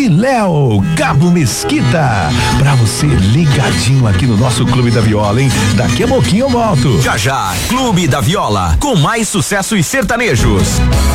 e Léo, Cabo Mesquita. Pra você ligadinho aqui no nosso Clube da Viola, hein? Daqui a pouquinho eu volto. Já já, Clube da Viola, com mais sucessos sertanejos.